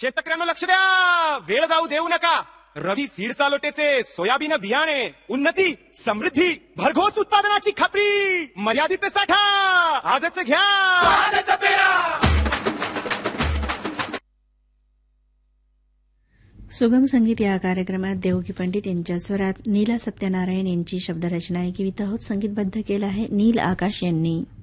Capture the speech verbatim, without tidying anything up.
शेतकऱ्यांना लक्ष द्या, वेळ जाऊ देऊ नका. रवी सीडचा लोटेचे सोयाबीन बियाणे, उन्नती समृद्धी भरघोस उत्पादनाची खात्री, मर्यादित साठा आजच घ्या, आजच पेरा. सुगम संगीत या कार्यक्रमात देवकी पंडित यांच्या स्वरात नीला सत्यनारायण यांची शब्दरचना ऐकवित आहोत. संगीतबद्ध केलं आहे नील आकाश यांनी.